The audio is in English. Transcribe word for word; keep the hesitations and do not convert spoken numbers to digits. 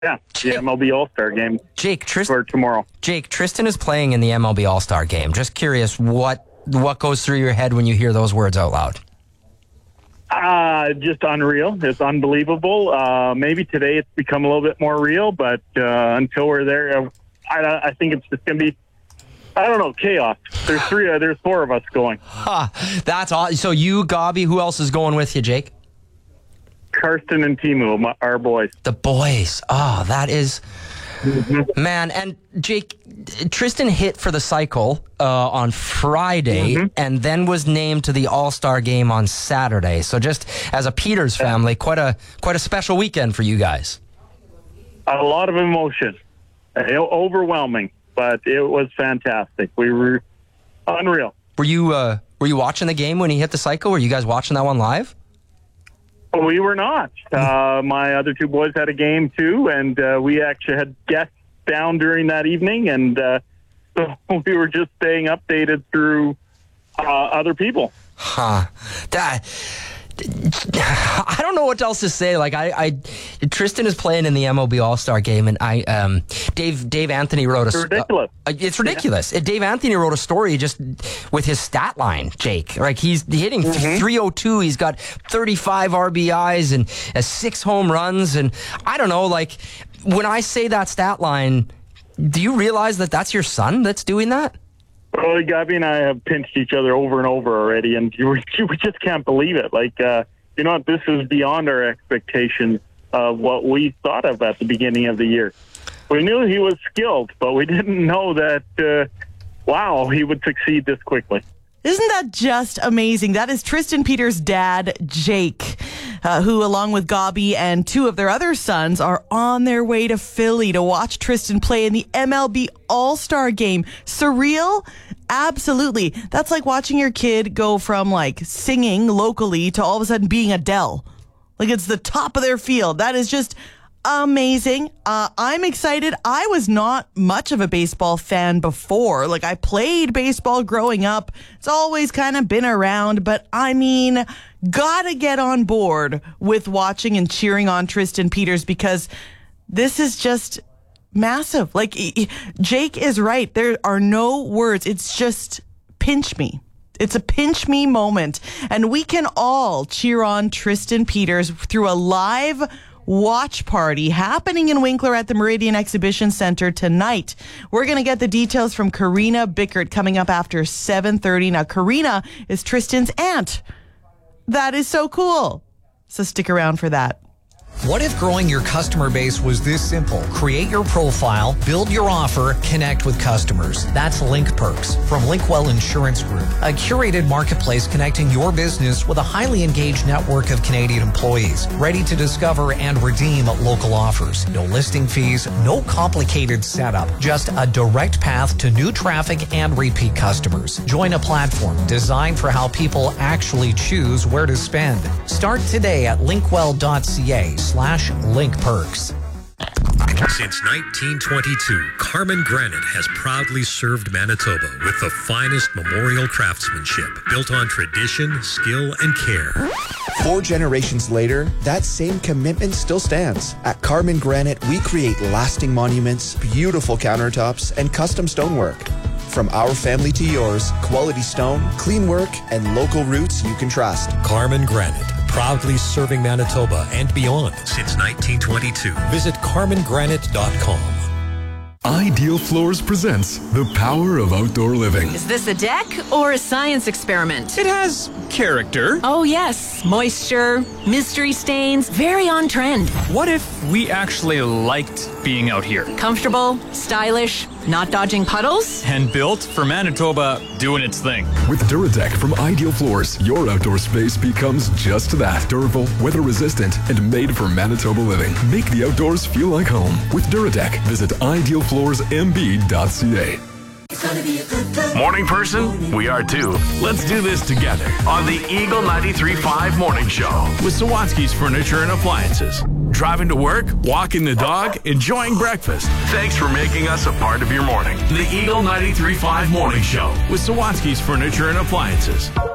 Yeah, the M L B All-Star game. Jake, Trist- for tomorrow. Jake, Tristan is playing in the M L B All-Star game. Just curious, what what goes through your head when you hear those words out loud? Uh, just unreal. It's unbelievable. Uh, maybe today it's become a little bit more real, but uh, until we're there, I, I think it's just going to be, I don't know, chaos. There's three, uh, there's four of us going. Huh, that's awesome. So you, Gobby, who else is going with you, Jake? Karsten and Timu, my, our boys. The boys. Oh, that is... Mm-hmm. Man, and Jake, Tristan hit for the cycle uh, on Friday mm-hmm. and then was named to the All-Star game on Saturday. So just as a Peters family, quite a quite a special weekend for you guys. A lot of emotion. Uh, overwhelming, but it was fantastic. We were unreal. Were you uh, were you watching the game when he hit the cycle? Were you guys watching that one live? We were not. Uh, my other two boys had a game too, and uh, we actually had guests down during that evening, and uh, so we were just staying updated through uh, other people. Huh. That... I don't know what else to say. Like I, I, Tristan is playing in the M L B All-Star game, and I, um, Dave, Dave Anthony wrote a. It's ridiculous. Uh, it's ridiculous. Yeah. Dave Anthony wrote a story just with his stat line, Jake. Like he's hitting mm-hmm. three oh two. He's got thirty-five R B Is and uh, six home runs, and I don't know. Like when I say that stat line, do you realize that that's your son that's doing that? Well, Gabby and I have pinched each other over and over already, and you, you just can't believe it. Like, uh, you know, this is beyond our expectations of what we thought of at the beginning of the year. We knew he was skilled, but we didn't know that, uh, wow, he would succeed this quickly. Isn't that just amazing? That is Tristan Peters' dad, Jake, uh, who, along with Gobby and two of their other sons, are on their way to Philly to watch Tristan play in the M L B All-Star game. Surreal? Absolutely. That's like watching your kid go from, like, singing locally to all of a sudden being Adele. Like, it's the top of their field. That is just amazing. Uh, I'm excited. I was not much of a baseball fan before. Like, I played baseball growing up. It's always kind of been around. But, I mean, gotta get on board with watching and cheering on Tristan Peters because this is just massive. Like, Jake is right. There are no words. It's just pinch me. It's a pinch me moment. And we can all cheer on Tristan Peters through a live watch party happening in Winkler at the Meridian Exhibition Center tonight. We're going to get the details from Karina Bickert coming up after seven thirty. Now, Karina is Tristan's aunt. That is so cool. So stick around for that. What if growing your customer base was this simple? Create your profile, build your offer, connect with customers. That's Link Perks from Linkwell Insurance Group, a curated marketplace connecting your business with a highly engaged network of Canadian employees, ready to discover and redeem local offers. No listing fees, no complicated setup, just a direct path to new traffic and repeat customers. Join a platform designed for how people actually choose where to spend. Start today at linkwell.ca slash link perks. Since nineteen twenty-two, Carmen Granite has proudly served Manitoba with the finest memorial craftsmanship built on tradition, skill, and care. Four generations later, that same commitment still stands. At Carmen Granite, we create lasting monuments, beautiful countertops, and custom stonework. From our family to yours, quality stone, clean work, and local roots you can trust. Carmen Granite, proudly serving Manitoba and beyond since nineteen twenty-two. Visit carmen granite dot com. Ideal Floors presents the power of outdoor living. Is this a deck or a science experiment? It has character. Oh, yes. Moisture, mystery stains, very on trend. What if we actually liked being out here? Comfortable, stylish, not dodging puddles? And built for Manitoba doing its thing. With Duradeck from Ideal Floors, your outdoor space becomes just that. Durable, weather-resistant, and made for Manitoba living. Make the outdoors feel like home. With Duradeck, visit ideal floors m b dot c a. Morning person? We are too. Let's do this together on the Eagle ninety-three point five Morning Show with Sawatsky's Furniture and Appliances. Driving to work, walking the dog, enjoying breakfast. Thanks for making us a part of your morning. The Eagle ninety-three point five Morning Show with Sawatsky's Furniture and Appliances.